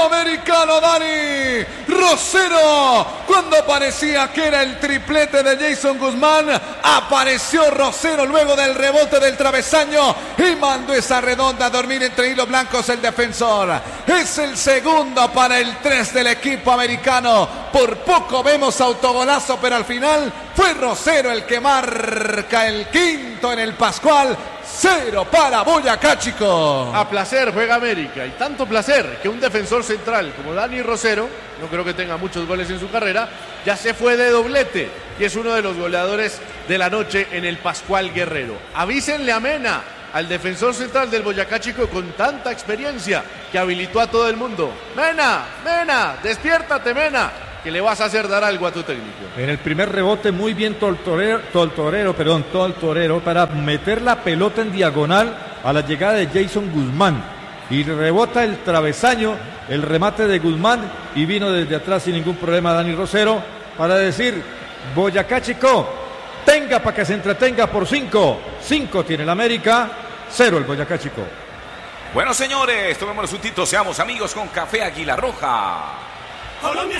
americano, Dani Rosero. Cuando parecía que era el triplete de Jason Guzmán, apareció Rosero luego del rebote del travesaño y mandó esa redonda a dormir entre hilos blancos el defensor. Es el segundo para el 3 del equipo americano. Por poco vemos autogolazo, pero al final fue Rosero el que marca el quinto en el Pascual. 0 para Boyacá Chico. A placer juega América, y tanto placer que un defensor central como Dani Rosero, no creo que tenga muchos goles en su carrera, ya se fue de doblete y es uno de los goleadores de la noche en el Pascual Guerrero. Avísenle a Mena, al defensor central del Boyacá Chico con tanta experiencia que habilitó a todo el mundo. Mena, despiértate, Mena, que le vas a hacer dar algo a tu técnico. En el primer rebote muy bien Tortorero para meter la pelota en diagonal a la llegada de Jason Guzmán. Y rebota el travesaño, el remate de Guzmán, y vino desde atrás sin ningún problema Dani Rosero para decir: Boyacá Chico, tenga para que se entretenga por 5. 5 tiene el América, 0 el Boyacá Chico. Bueno, señores, tomémonos un tito, seamos amigos con Café Águila Roja. Colombia